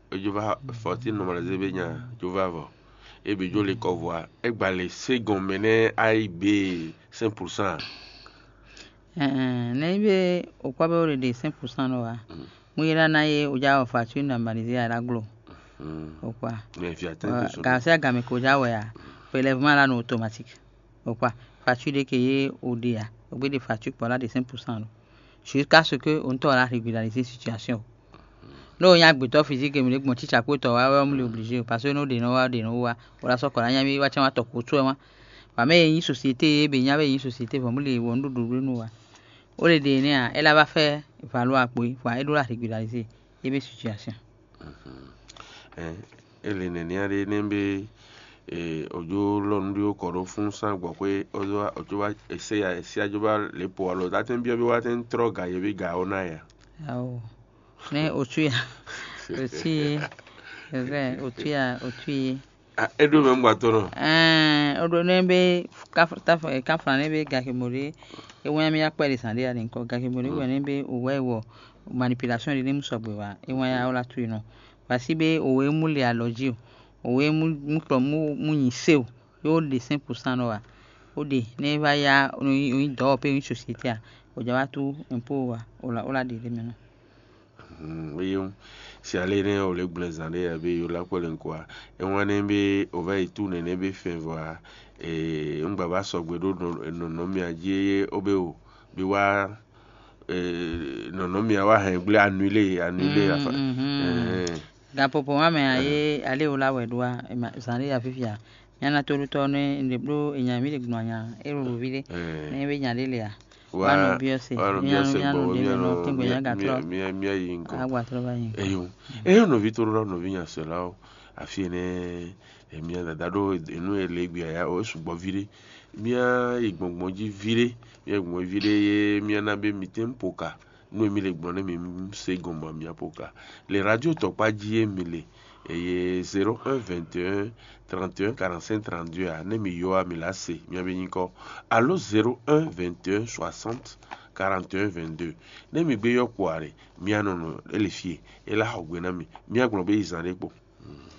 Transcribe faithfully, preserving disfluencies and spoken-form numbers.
je vais fortune normalisé benya je vais avoir et bien je les covois et bah les second mené A I B cinq pour cent eh na ibe okwa be already cinq pour cent no wa mu ira na ye oja of fortune normalisé ala glo okwa mais fi attention ka se aga me ko ja wa ya prélèvement là no automatique okwa facture que ye odia ogbe de facture pour là de cinq pour cent jusqu'à ce que on t'aura régularisé situation no nya gbeto physique mi le gbon teacher ko to wa wa mu le obligé parce que no de no wa de no wa ora so ko nya mi wa che wa to ko tu wa wa me yin société e be nya be yin société fo mu le wo ndu du nu wa o le de ni a elle va faire valoir po wa e do la régulariser e be situation eh ele ne ni are nembe eh ojo lo ndi o koro fun san gbo pe ojo ojo wa ese ya ese ajoba le po lo ta ten bi obi wa ten troga ye bi ga ona ya awo ne otu ya otu ye eze otu ya otu ye edo me ngba toro eh odo nembe ka ta ka fra nembe ga ke mori e won mi ya pere sande ya nko ga ke mori we nembe owe wo manipulation de nemu so gbe wa e won ya ola tu ino wa si be owe mu le aloji owe mu mu pro mu mu yin se o yo de cinq pour cent no wa o de ne ba ya o do pe une société a o ja wa tu impôt wa ola ola de le meno mm si ale ne o le glazande ya be yo la ko len kwa e won nembe o va e tu ne be fin voir e ngba ba so gbe do no no mi aje obe o bi wa eh no no mi wa han gble annuler annuler afa eh ga popo wa me aye ale o la wedwa sande ya fifia yana to to ne le bro enya mi le gnanya e ro bi le ne be nya le le ya wa no bi o se nya no de no tingo ya ga tro mi mi yingo agwa tro ba yin eyo eyo no vitoro no vinya selao afie ne emi da dado enu elegbi ya o sugbo vire mia igbongbonji vire mi egbon vire ye mi na be mitem poka no emi le gbon mi se gomba mi poka les radios to pa ji emile eye zéro un vingt et un trente et un quarante-cinq trente-deux a ne mi yo a mi la se mi be yinko allo zéro un vingt et un soixante quarante et un vingt-deux ne mi be yo kware mi anono elefie ela hogwe na mi mi agbon be izare po